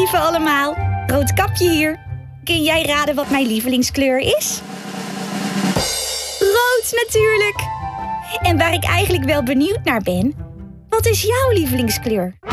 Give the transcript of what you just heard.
lieve allemaal, Roodkapje hier. Kun jij raden wat mijn lievelingskleur is? Rood natuurlijk! En waar ik eigenlijk wel benieuwd naar ben, wat is jouw lievelingskleur?